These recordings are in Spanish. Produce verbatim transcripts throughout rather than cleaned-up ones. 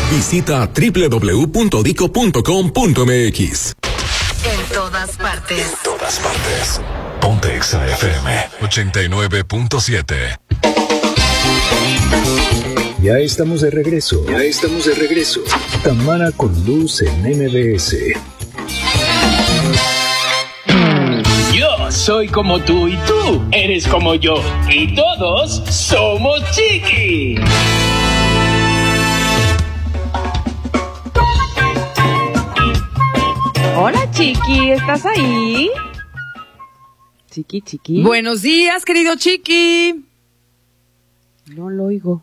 Visita doble u doble u doble u punto dico punto com punto m x. En todas partes. En todas partes. Ponte Exa F M ochenta y nueve punto siete. Ya estamos de regreso. Ya estamos de regreso. Tamara con Luz en M B S. Yo soy como tú y tú eres como yo. Y todos somos Chiqui. Hola, Chiqui, ¿estás ahí? Chiqui, Chiqui. Buenos días, querido Chiqui. No lo oigo.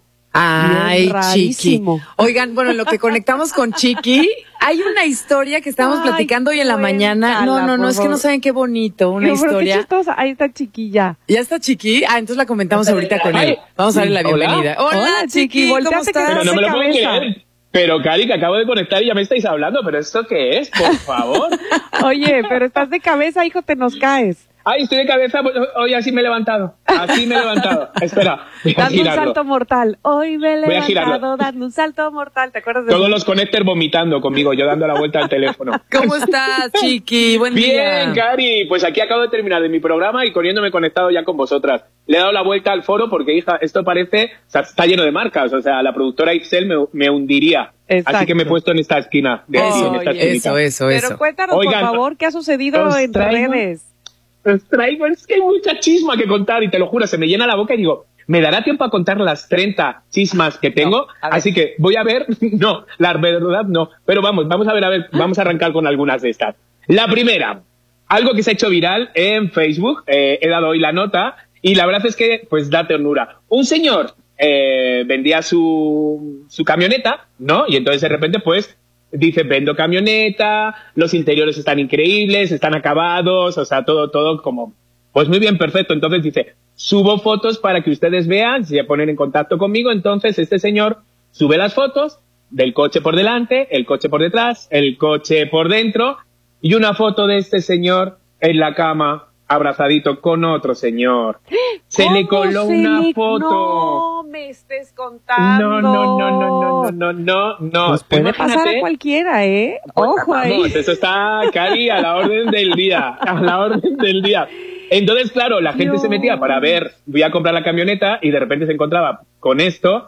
Ay, Chiqui. Oigan, bueno, en lo que conectamos con Chiqui, hay una historia que estábamos Ay, platicando hoy en la mañana. No, no, no, es que no saben qué bonito, una no, historia. Qué chistosa. Ahí está Chiqui ya. ¿Ya está Chiqui? Ah, entonces la comentamos ahorita con él. Vamos a darle la bienvenida. Hola, Hola Chiqui, ¿cómo estás? Pero no me lo puedo creer. Pero, Cari, que acabo de conectar y ya me estáis hablando, pero ¿esto qué es? Por favor. Oye, pero estás de cabeza, hijo, te nos caes. Ay, estoy de cabeza, hoy así me he levantado. Así me he levantado. Espera, voy a dando girarlo. un salto mortal. Hoy me he levantado dando un salto mortal. ¿Te acuerdas de Todos eso? los connectors vomitando conmigo, yo dando la vuelta al teléfono. ¿Cómo estás, Chiqui? Buen Bien, día. Bien, Cari. Pues aquí acabo de terminar de mi programa y corriéndome conectado ya con vosotras. Le he dado la vuelta al foro porque, hija, esto parece, o sea, está lleno de marcas. O sea, la productora Ipsel me, me hundiría. Exacto. Así que me he puesto en esta esquina. De aquí, oh, en esta eso, eso, eso. Pero cuéntanos, Oigan, por favor, ¿qué ha sucedido en traigo, redes? Os traigo, es que hay mucha chisma que contar y te lo juro, se me llena la boca y digo, ¿me dará tiempo a contar las treinta chismas que tengo? No, así que voy a ver, no, la verdad no, pero vamos, vamos a ver, a ver, vamos a arrancar con algunas de estas. La primera, algo que se ha hecho viral en Facebook, eh, he dado hoy la nota y la verdad es que, pues, da ternura. Un señor eh, vendía su, su camioneta, ¿no? Y entonces de repente, pues, dice, vendo camioneta, los interiores están increíbles, están acabados, o sea, todo, todo como, pues muy bien, perfecto. Entonces dice, subo fotos para que ustedes vean, se ponen en contacto conmigo. Entonces este señor sube las fotos del coche por delante, el coche por detrás, el coche por dentro y una foto de este señor en la cama abrazadito con otro señor. Se le coló se una le... foto. No me estés contando. No, no, no, no, no, no, no, no. Pues puede pasar a cualquiera, ¿eh? Ojo ahí. Vamos, eso está, Cari, a la orden del día, a la orden del día. Entonces, claro, la gente Dios. se metía para ver, voy a comprar la camioneta y de repente se encontraba con esto.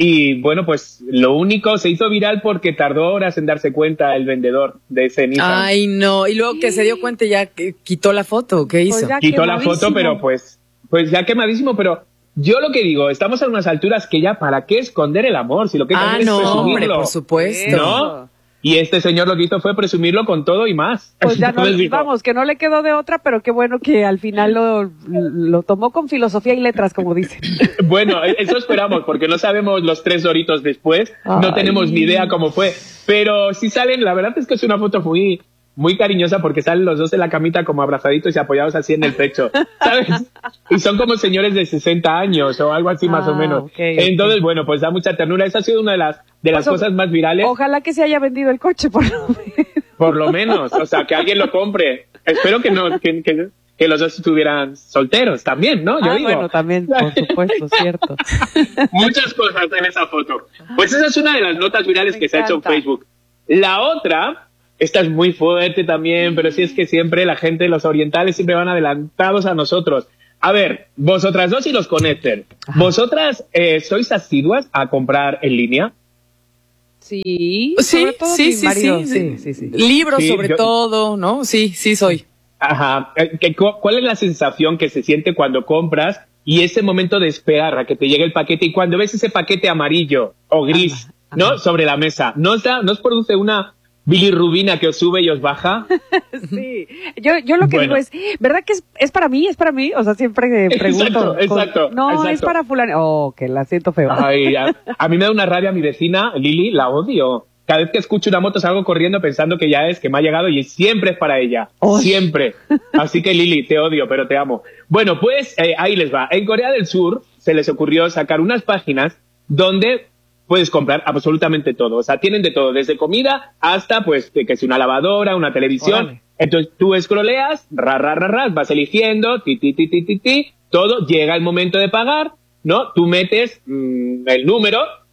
Y bueno, pues lo único se hizo viral porque tardó horas en darse cuenta el vendedor de ese Nissan. Ay, no. Y luego que se dio cuenta y ya quitó la foto. ¿Qué hizo? Pues quitó la foto, pero pues, pues ya quemadísimo. Pero yo lo que digo, estamos a unas alturas que ya, ¿para qué esconder el amor? Si lo que hay que ah, hacer no, es presumirlo. Hombre, por supuesto. ¿No? Y este señor lo que hizo fue presumirlo con todo y más. Pues ya no, vamos, que no le quedó de otra, pero qué bueno que al final lo, lo tomó con filosofía y letras, como dicen. Bueno, eso esperamos, porque no sabemos los tres doritos después, Ay. no tenemos ni idea cómo fue. Pero si salen, la verdad es que es una foto muy, muy cariñosa porque salen los dos en la camita como abrazaditos y apoyados así en el pecho, ¿sabes? Y son como señores de sesenta años o algo así ah, más o menos. Okay, Entonces, okay. bueno, pues da mucha ternura. Esa ha sido una de las de las pues, cosas más virales. Ojalá que se haya vendido el coche, por lo menos. Por lo menos, o sea, que alguien lo compre. Espero que no, que, que, que los dos estuvieran solteros también, ¿no? Yo ah, digo. Bueno, también, por supuesto, cierto. Muchas cosas en esa foto. Pues esa es una de las notas virales Me que encanta. se ha hecho en Facebook. La otra, esta es muy fuerte también, pero sí es que siempre la gente, los orientales, siempre van adelantados a nosotros. A ver, vosotras dos y los connectors, ¿vosotras eh, sois asiduas a comprar en línea? Sí, sí, todo sí, sí, sí, sí, sí, sí. Libros sí, sobre yo... todo, ¿no? Sí, sí soy. Ajá. ¿Cuál es la sensación que se siente cuando compras y ese momento de esperar a que te llegue el paquete y cuando ves ese paquete amarillo o gris, ajá, ajá. ¿no? Sobre la mesa, ¿no os da, no os produce una bilirrubina que os sube y os baja? Sí, yo, yo lo que bueno. digo es, ¿verdad que es, es para mí? ¿Es para mí? O sea, siempre pregunto. Exacto, exacto. Con, no, exacto. es para fulano. Oh, que la siento feo. Ay, a, a mí me da una rabia mi vecina, Lili, la odio. Cada vez que escucho una moto salgo corriendo pensando que ya es, que me ha llegado y siempre es para ella. Oh. Siempre. Así que Lili, te odio, pero te amo. Bueno, pues eh, ahí les va. En Corea del Sur se les ocurrió sacar unas páginas donde puedes comprar absolutamente todo. O sea, tienen de todo, desde comida hasta, pues, que es una lavadora, una televisión. Órale. Entonces, tú escroleas, ra, ra, ra, ra, vas eligiendo, ti, ti, ti, ti, ti, ti, todo, llega el momento de pagar, ¿no? Tú metes mmm, el número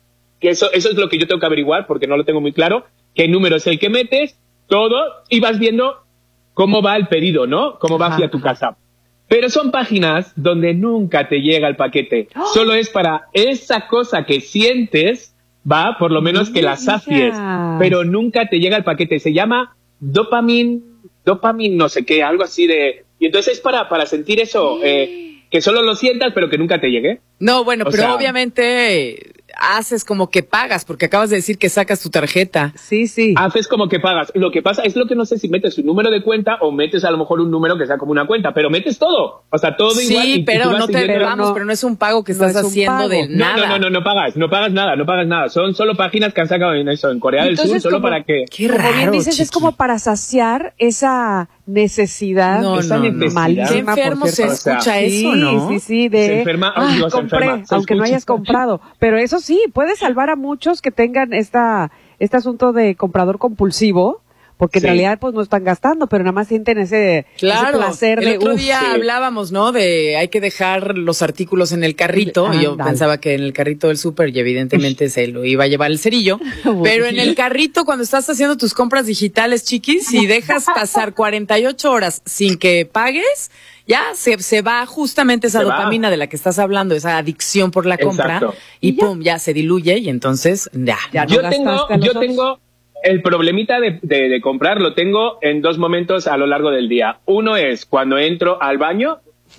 que eso, eso es lo que yo tengo que averiguar porque no lo tengo muy claro, qué número es el que metes, todo, y vas viendo cómo va el pedido, ¿no? Cómo va hacia tu casa. Pero son páginas donde nunca te llega el paquete. ¡Oh! Solo es para esa cosa que sientes, va, por lo menos que la sacies, pero nunca te llega el paquete. Se llama dopamine, dopamine no sé qué, algo así de... Y entonces es para, para sentir eso, eh, que solo lo sientas, pero que nunca te llegue. No, bueno, O pero sea- obviamente haces como que pagas, porque acabas de decir que sacas tu tarjeta. Sí, sí. Haces como que pagas. Lo que pasa es lo que no sé si metes un número de cuenta o metes a lo mejor un número que sea como una cuenta, pero metes todo. O sea, todo igual. Sí, y tú pero vas no te siguiendo- vamos, no- pero no es un pago que no estás es un haciendo pago. de No, nada. no, no, no, no pagas, no pagas nada, no pagas nada. Son solo páginas que han sacado en eso, en Corea del Sur, Entonces, solo como- para que... Qué Como bien raro, dices, es chiqui. como para saciar esa necesidad. No, esa no, no. necesidad. Malísima, Qué por enfermo se cierto. sea, escucha Sí, eso, ¿no? sí, sí, de... Se enferma, "Ah, digo, se compré", enferma, se aunque no escucha. hayas comprado. Pero eso sí, puede salvar a muchos que tengan esta este asunto de comprador compulsivo, porque Sí. en realidad pues no están gastando, pero nada más sienten ese, Claro, ese placer el de... otro "Uf, día sí. hablábamos, ¿no? De hay que dejar los artículos en el carrito. Y yo Ándale. pensaba que en el carrito del súper y evidentemente se lo iba a llevar el cerillo. Pero en el carrito, cuando estás haciendo tus compras digitales, chiquis, si dejas pasar cuarenta y ocho horas sin que pagues, ya se, se va justamente esa Se va. dopamina de la que estás hablando, esa adicción por la compra. Exacto. Y, Y ya. pum, ya se diluye y entonces ya. Ya no Yo gastaste tengo, a los yo otros. tengo el problemita de, de, de comprar, lo tengo en dos momentos a lo largo del día. Uno es cuando entro al baño.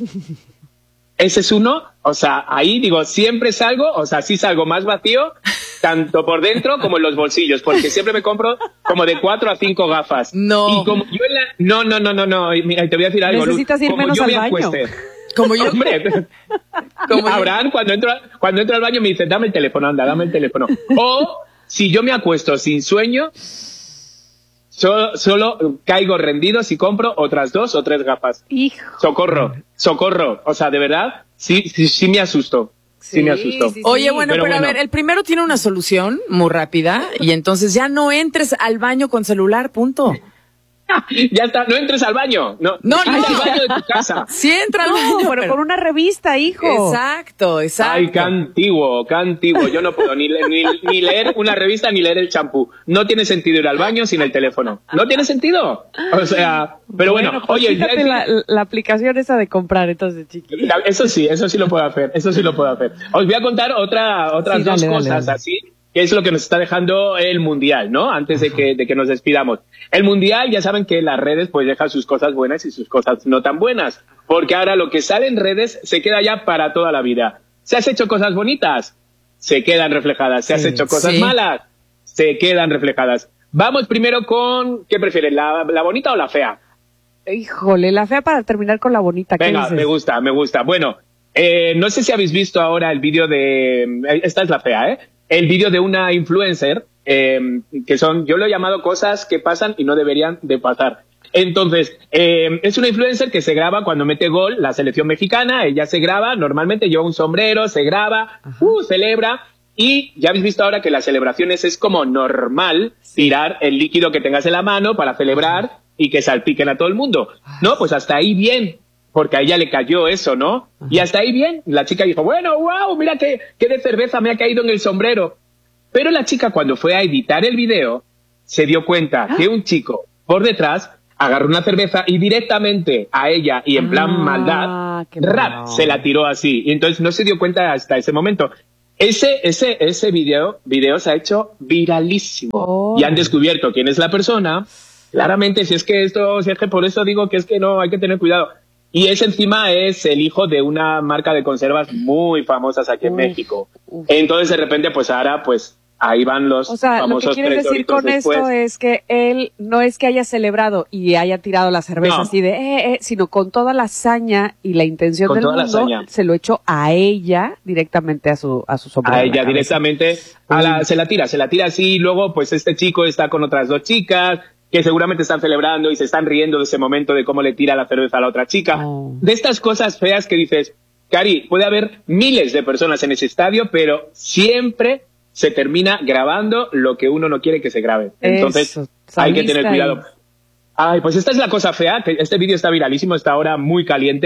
Ese es uno, o sea, ahí digo, siempre salgo, o sea, sí salgo más vacío, tanto por dentro como en los bolsillos, porque siempre me compro como de cuatro a cinco gafas. No. Y como yo en la... No, no, no, no, no, mira, te voy a decir algo, Luz. Necesitas ir Como menos yo al me baño. acueste- Como yo. Hombre, Como yo. Abraham, cuando entro, cuando entro al baño me dice, dame el teléfono, anda, dame el teléfono. O, si yo me acuesto sin sueño, solo, solo caigo rendido si compro otras dos o tres gafas. Hijo. Socorro, socorro. O sea, de verdad, sí, sí, sí me asusto. Sí, me asusto. sí, Oye, bueno, Pero pero, a bueno. ver, el primero tiene una solución muy rápida y entonces ya no entres al baño con celular, punto. Ya está, no entres al baño. No, No, entra no. al baño de tu casa. Sí entra al No, baño, pero pero- con una revista, hijo. Exacto, exacto. Ay, qué antiguo, qué antiguo. Yo no puedo ni, le- ni, ni leer una revista ni leer el champú. No tiene sentido ir al baño sin el teléfono. No tiene sentido. O sea, pero bueno, pues oye, ya fíjate es- la, la aplicación esa de comprar, entonces, chiqui. eso sí, eso sí lo puedo hacer. Eso sí lo puedo hacer. Os voy a contar otra, otras Sí, dos dale, dale, cosas dale. así, que es lo que nos está dejando el Mundial, ¿no? Antes de que, de que nos despidamos. El Mundial, ya saben que las redes pues dejan sus cosas buenas y sus cosas no tan buenas. Porque ahora lo que sale en redes se queda ya para toda la vida. Si has hecho cosas bonitas, se quedan reflejadas. Si has Sí, hecho cosas sí. malas, se quedan reflejadas. Vamos primero con, ¿qué prefieres, la, la bonita o la fea? Híjole, la fea para terminar con la bonita. ¿Qué Venga, dices? me gusta, me gusta. Bueno, eh, no sé si habéis visto ahora el vídeo de... eh, Esta es la fea, ¿eh? El vídeo de una influencer, eh, que son, yo lo he llamado cosas que pasan y no deberían de pasar. Entonces, eh, es una influencer que se graba cuando mete gol la selección mexicana, ella se graba, normalmente lleva un sombrero, se graba, uh, celebra, y ya habéis visto ahora que las celebraciones es como normal tirar el líquido que tengas en la mano para celebrar y que salpiquen a todo el mundo. No, pues hasta ahí bien, porque a ella le cayó eso, ¿no? Y hasta ahí bien, la chica dijo, bueno, wow, mira qué, qué de cerveza me ha caído en el sombrero. Pero la chica cuando fue a editar el video, se dio cuenta que un chico por detrás agarró una cerveza y directamente a ella, y en plan Ah, maldad, qué rap, malo. se la tiró así. Y entonces no se dio cuenta hasta ese momento. Ese, ese, ese video, video se ha hecho viralísimo. Oh. Y han descubierto quién es la persona. Claramente, si es que esto, si es que por eso digo que es que no, hay que tener cuidado. Y ese encima es el hijo de una marca de conservas muy famosas aquí en Uf, México. uf. Entonces, de repente, pues ahora, pues ahí van los O sea, lo que famosos quieres tres decir doritos con después. esto es que él no es que haya celebrado y haya tirado la cerveza No. así de, eh, eh, sino con toda la hazaña y la intención Con del toda la mundo, hazaña. se lo echó a ella directamente a su a su sombrero. A en la ella cabeza. directamente, a la, se la tira, se la tira así, y luego pues este chico está con otras dos chicas que seguramente están celebrando y se están riendo de ese momento de cómo le tira la cerveza a la otra chica. Oh. De estas cosas feas que dices, Cari, puede haber miles de personas en ese estadio, pero siempre se termina grabando lo que uno no quiere que se grabe. Entonces Eso, hay que saliste tener ahí. cuidado. Ay, pues esta es la cosa fea, que este vídeo está viralísimo, está ahora muy caliente.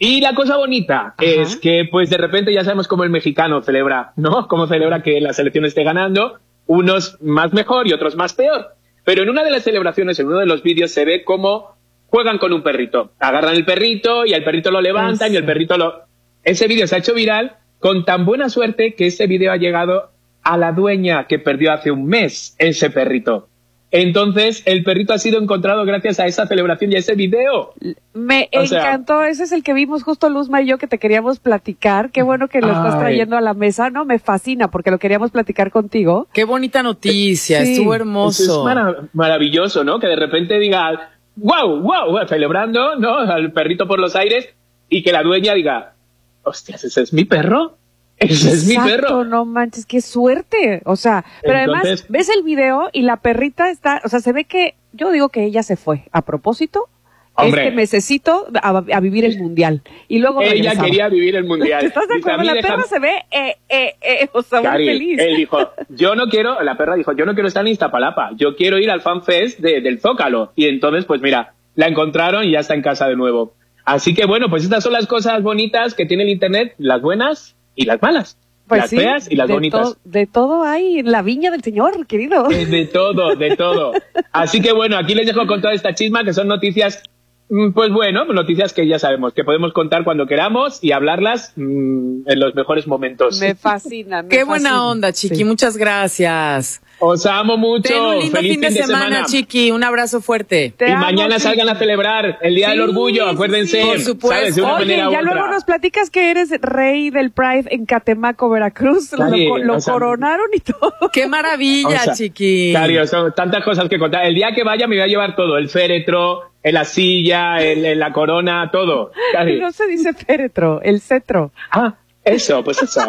Y la cosa bonita Ajá. es que, pues, de repente ya sabemos cómo el mexicano celebra, ¿no? Cómo celebra que la selección esté ganando, unos más mejor y otros más peor. Pero en una de las celebraciones, en uno de los vídeos, se ve cómo juegan con un perrito. Agarran el perrito y al perrito lo levantan Eso. y el perrito lo... Ese vídeo se ha hecho viral con tan buena suerte que ese vídeo ha llegado a la dueña que perdió hace un mes ese perrito. Entonces, el perrito ha sido encontrado gracias a esa celebración y a ese video. Me o encantó, sea, ese es el que vimos justo Luzma y yo que te queríamos platicar. Qué bueno que lo ay. estás trayendo a la mesa, ¿no? Me fascina porque lo queríamos platicar contigo. Qué bonita noticia, sí. estuvo hermoso. Eso es marav- maravilloso, ¿no? Que de repente diga, wow, wow, celebrando, ¿no? Al perrito por los aires y que la dueña diga, hostias, ¿ese es mi perro? Ese es Exacto, mi perro. No manches, qué suerte. O sea, pero Entonces, además ves el video y la perrita está, o sea, se ve que, yo digo que ella se fue a propósito. Hombre. Este mesecito a, a vivir el mundial. Y luego ella regresaba. quería vivir el mundial. ¿Estás de acuerdo? La perra se ve, eh, eh, eh, o sea, Cari, muy feliz. Él dijo, yo no quiero, la perra dijo, yo no quiero estar en Iztapalapa, yo quiero ir al Fan Fest de, del Zócalo. Y entonces, pues mira, la encontraron y ya está en casa de nuevo. Así que bueno, pues estas son las cosas bonitas que tiene el internet, las buenas y las malas. Pues las sí, feas y las de bonitas. To- de todo hay en la viña del Señor, querido. De, de todo, de todo. Así que bueno, aquí les dejo con toda esta chisma, que son noticias, pues bueno, noticias que ya sabemos, que podemos contar cuando queramos y hablarlas mmm, en los mejores momentos. Me fascina. Me Qué fascina. buena onda, Chiqui, sí. Muchas gracias. Os amo mucho. Ten un lindo Feliz fin de, fin de semana, semana, Chiqui. Un abrazo fuerte. Te y amo, mañana Chiqui. Salgan a celebrar el Día sí, del Orgullo, acuérdense. Sí, por supuesto. ¿Sabes? De una Oye, manera ya u otra. luego nos platicas que eres rey del Pride en Catemaco, Veracruz. Cari, lo lo o sea, coronaron y todo. ¡Qué maravilla, o sea, Chiqui! Cari, son tantas cosas que contar. El día que vaya me voy a llevar todo. El féretro, la silla, el, el, la corona, todo. Cari. No se dice féretro, el cetro. Ah. Eso, pues eso.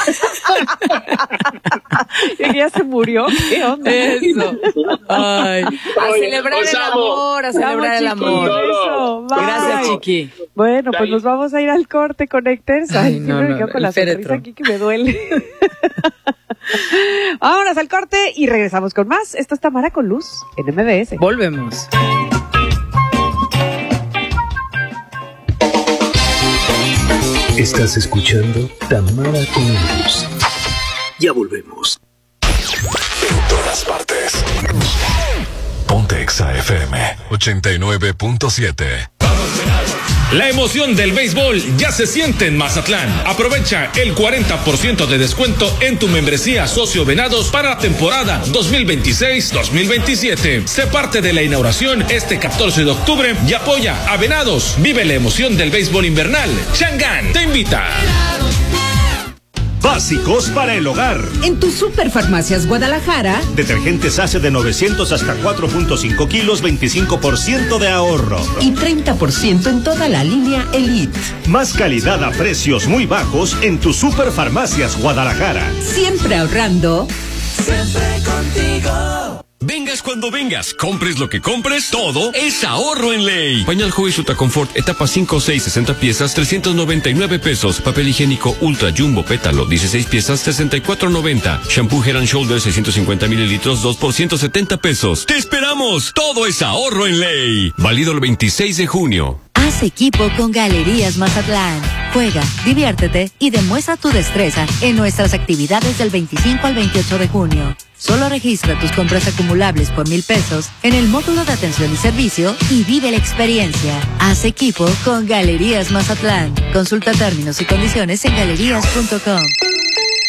Y ya se murió. ¿Qué onda? Eso. Ay. A Oye, celebrar el amor, a celebrar vamos, el amor. Eso, gracias, Chiqui. Bueno, pues nos vamos a ir al corte, Connectors. Ay, Ay no, no, me quedo con la sonrisa aquí que me duele. Vámonos al corte y regresamos con más. Esto es Tamara con Luz en M B S. Volvemos. Estás escuchando Tamara con Luz. Ya volvemos. En todas partes. Ponte Exa F M ochenta y nueve punto siete. La emoción del béisbol ya se siente en Mazatlán. Aprovecha el cuarenta por ciento de descuento en tu membresía Socio Venados para la temporada dos mil veintiséis dos mil veintisiete. Sé parte de la inauguración este catorce de octubre y apoya a Venados. Vive la emoción del béisbol invernal. Changán te invita. Básicos para el hogar. En tu Superfarmacias Guadalajara. Detergentes Ace de novecientos hasta cuatro punto cinco kilos, veinticinco por ciento de ahorro. Y treinta por ciento en toda la línea Elite. Más calidad a precios muy bajos en tu Superfarmacias Guadalajara. Siempre ahorrando. Siempre contigo. Vengas cuando vengas, compres lo que compres, todo es ahorro en Ley. Pañal Joy Suta Confort, etapa cinco, seis, sesenta piezas, trescientos noventa y nueve pesos. Papel higiénico Ultra Jumbo Pétalo, dieciséis piezas, sesenta y cuatro noventa. Shampoo Head and Shoulders, seiscientos cincuenta mililitros, dos por ciento setenta pesos. ¡Te esperamos! Todo es ahorro en Ley. Válido el veintiséis de junio. Haz equipo con Galerías Mazatlán. Juega, diviértete y demuestra tu destreza en nuestras actividades del veinticinco al veintiocho de junio. Solo registra tus compras acumulables por mil pesos en el módulo de atención y servicio y vive la experiencia. Haz equipo con Galerías Mazatlán. Consulta términos y condiciones en galerías punto com.